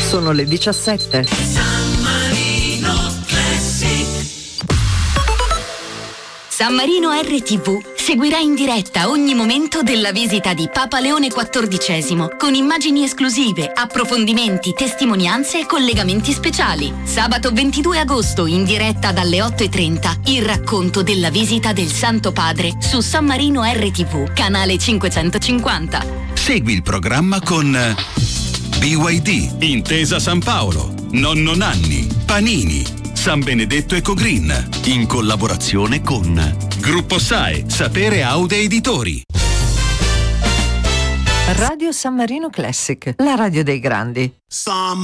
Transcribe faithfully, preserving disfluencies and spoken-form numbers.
Sono le diciassette. San Marino Classic. San Marino R T V seguirà in diretta ogni momento della visita di Papa Leone quattordicesimo con immagini esclusive, approfondimenti, testimonianze e collegamenti speciali. Sabato ventidue agosto in diretta dalle otto e trenta il racconto della visita del Santo Padre su San Marino R T V, canale cinquecentocinquanta. Segui il programma con B Y D, Intesa San Paolo, Nonno Nanni, Panini, San Benedetto Ecogreen, in collaborazione con Gruppo S A E, Sapere Aude Editori. Radio San Marino Classic, la radio dei grandi. San